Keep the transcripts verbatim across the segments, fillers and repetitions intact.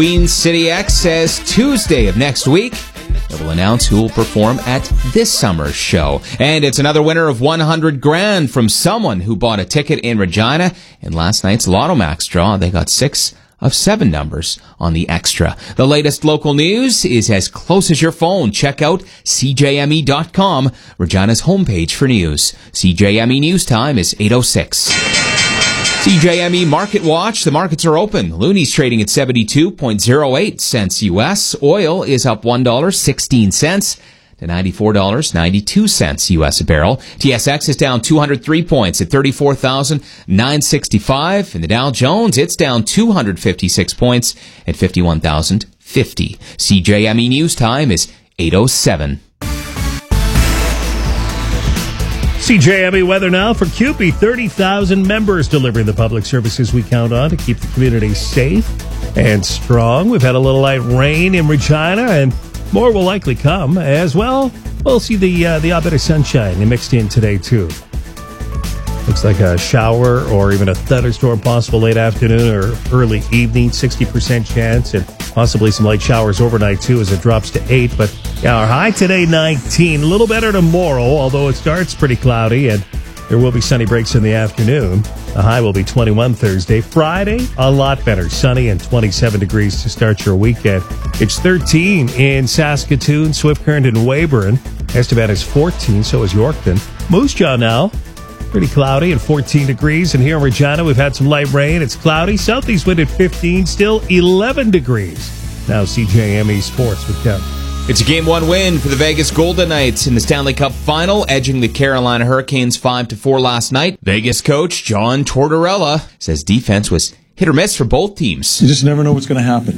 Queen City X says Tuesday of next week, it will announce who will perform at this summer's show. And it's another winner of one hundred grand from someone who bought a ticket in Regina in last night's Lotto Max draw. They got six of seven numbers on the extra. The latest local news is as close as your phone. Check out C J M E dot com, Regina's homepage for news. C J M E News Time is eight oh six. C J M E Market Watch. The markets are open. Looney's trading at seventy-two point oh eight cents U S. Oil is up one dollar and sixteen cents to ninety-four dollars and ninety-two cents U S a barrel. T S X is down two hundred three points at thirty-four thousand nine hundred sixty-five. And the Dow Jones, it's down two hundred fifty-six points at fifty-one thousand fifty. C J M E News Time is eight oh seven. C J M E weather now for C U P E. thirty thousand members delivering the public services we count on to keep the community safe and strong. We've had a little light rain in Regina, and more will likely come as well. We'll see the uh, the odd bit of sunshine mixed in today, too. Looks like a shower or even a thunderstorm possible late afternoon or early evening, sixty percent chance, and possibly some light showers overnight, too, as it drops to eight. But yeah, our high today, nineteen. A little better tomorrow, although it starts pretty cloudy, and there will be sunny breaks in the afternoon. The high will be twenty-one Thursday. Friday, a lot better. Sunny and twenty-seven degrees to start your weekend. It's thirteen in Saskatoon, Swift Current, and Weyburn. Estevan is fourteen, so is Yorkton. Moose Jaw now, pretty cloudy and fourteen degrees. And here in Regina, we've had some light rain. It's cloudy. Southeast wind at fifteen, still eleven degrees. Now C J M E Sports with Kevin. It's a game one win for the Vegas Golden Knights in the Stanley Cup Final, edging the Carolina Hurricanes five to four last night. Vegas coach John Tortorella says defense was hit or miss for both teams. You just never know what's going to happen.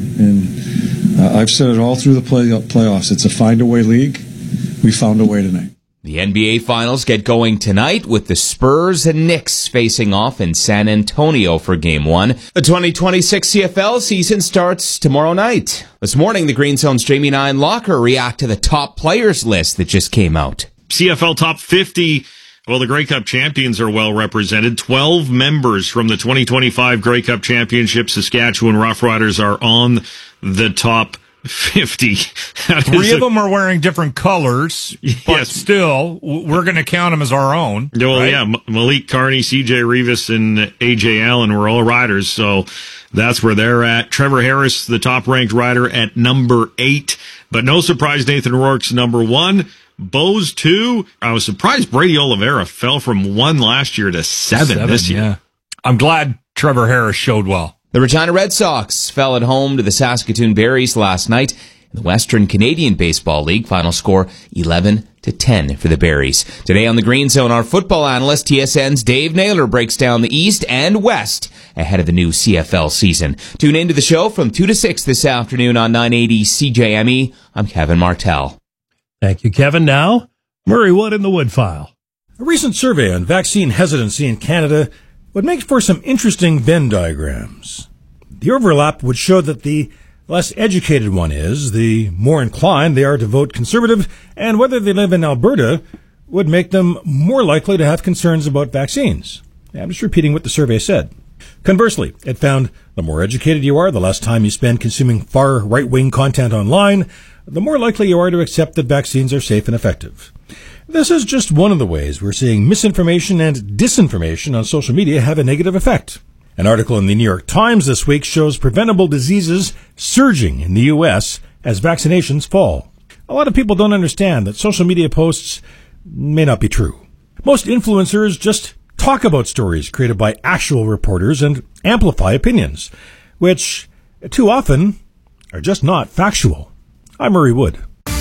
And uh, I've said it all through the play- playoffs. It's a find-a-way league. We found a way tonight. The N B A Finals get going tonight with the Spurs and Knicks facing off in San Antonio for Game one. The twenty twenty-six C F L season starts tomorrow night. This morning, the Green Zone's Jamie Nine Locker react to the top players list that just came out. C F L Top fifty. Well, the Grey Cup champions are well represented. twelve members from the twenty twenty-five Grey Cup Championship. Saskatchewan Roughriders are on the top fifty. Three of them are wearing different colors, but yes, still, we're going to count them as our own. Well, right? yeah, Malik Carney, C J Rivas, and A J Allen were all riders, so that's where they're at. Trevor Harris, the top-ranked rider, at number eight, but no surprise, Nathan Rourke's number one. Bose, two. I was surprised Brady Oliveira fell from one last year to seven, seven this year. Yeah. I'm glad Trevor Harris showed well. The Regina Red Sox fell at home to the Saskatoon Berries last night in the Western Canadian Baseball League. Final score eleven to ten for the Berries. Today on the Green Zone, our football analyst, T S N's Dave Naylor, breaks down the East and West ahead of the new C F L season. Tune into the show from two to six this afternoon on nine eighty C J M E. I'm Kevin Martell. Thank you, Kevin. Now, Murray Wood in the Wood File. A recent survey on vaccine hesitancy in Canada would make for some interesting Venn diagrams. The overlap would show that the less educated one is, the more inclined they are to vote Conservative, and whether they live in Alberta would make them more likely to have concerns about vaccines. I'm just repeating what the survey said. Conversely, it found the more educated you are, the less time you spend consuming far right-wing content online, the more likely you are to accept that vaccines are safe and effective. This is just one of the ways we're seeing misinformation and disinformation on social media have a negative effect. An article in the New York Times this week shows preventable diseases surging in the U S as vaccinations fall. A lot of people don't understand that social media posts may not be true. Most influencers just talk about stories created by actual reporters and amplify opinions, which too often are just not factual. I'm Murray Wood.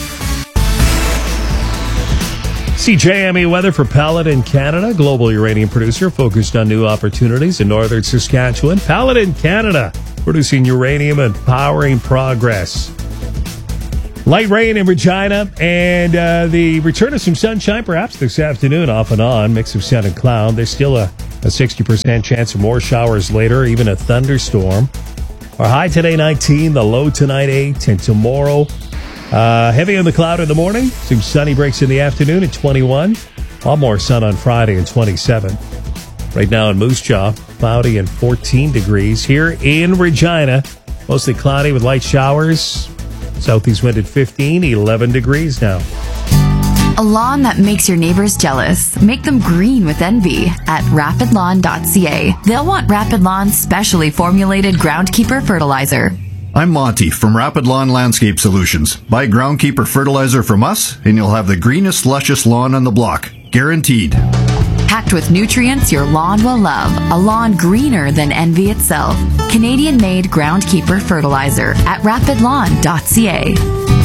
C J M E weather for Paladin, Canada. Global uranium producer focused on new opportunities in northern Saskatchewan. Paladin, Canada, producing uranium and powering progress. Light rain in Regina and uh, the return of some sunshine perhaps this afternoon off and on. Mix of sun and cloud. There's still a, a sixty percent chance of more showers later, even a thunderstorm. Our high today, nineteen. The low tonight, eight. And tomorrow, Uh, heavy on the cloud in the morning. Some sunny breaks in the afternoon at twenty-one. A lot more sun on Friday at twenty-seven. Right now in Moose Jaw, cloudy and fourteen degrees. Here in Regina, Mostly cloudy with light showers. Southeast wind at fifteen, eleven degrees now. A lawn that makes your neighbors jealous. Make them green with envy at rapid lawn dot c a. They'll want Rapid Lawn's specially formulated Groundkeeper fertilizer. I'm Monty from Rapid Lawn Landscape Solutions. Buy Groundkeeper fertilizer from us, and you'll have the greenest, luscious lawn on the block. Guaranteed. Packed with nutrients your lawn will love. A lawn greener than envy itself. Canadian-made Groundkeeper fertilizer at rapid lawn dot c a.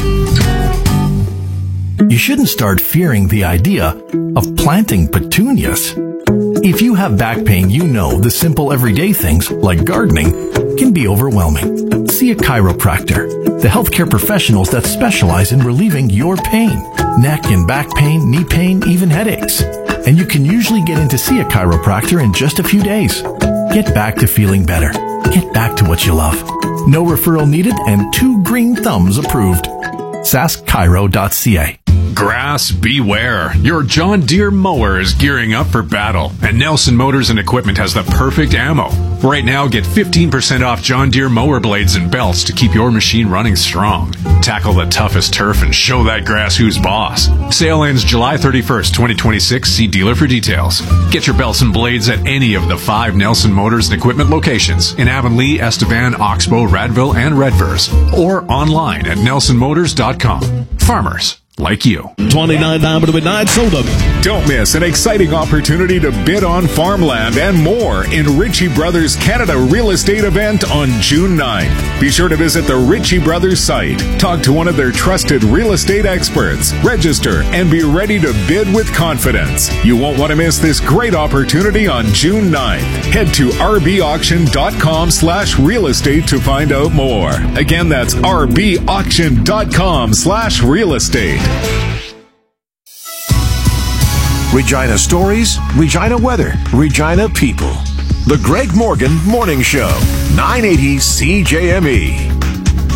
You shouldn't start fearing the idea of planting petunias. If you have back pain, you know the simple everyday things, like gardening, can be overwhelming. See a chiropractor, the healthcare professionals that specialize in relieving your pain, neck and back pain, knee pain, even headaches. And you can usually get in to see a chiropractor in just a few days. Get back to feeling better. Get back to what you love. No referral needed and two green thumbs approved. sask chiro dot c a. Grass, beware. Your John Deere mower is gearing up for battle, and Nelson Motors and Equipment has the perfect ammo. Right now, get fifteen percent off John Deere mower blades and belts to keep your machine running strong. Tackle the toughest turf and show that grass who's boss. Sale ends July thirty-first, twenty twenty-six. See dealer for details. Get your belts and blades at any of the five Nelson Motors and Equipment locations in Avonlea, Estevan, Oxbow, Radville, and Redvers, or online at nelson motors dot com. Farmers like you. twenty-nine down to midnight, sold up. Don't miss an exciting opportunity to bid on farmland and more in Ritchie Brothers Canada Real Estate event on June ninth. Be sure to visit the Ritchie Brothers site, talk to one of their trusted real estate experts, register, and be ready to bid with confidence. You won't want to miss this great opportunity on June ninth. Head to r b auction dot com slash real estate to find out more. Again, that's r b auction dot com slash real estate. Regina stories, Regina weather, Regina people. The Greg Morgan Morning Show, nine eighty C J M E.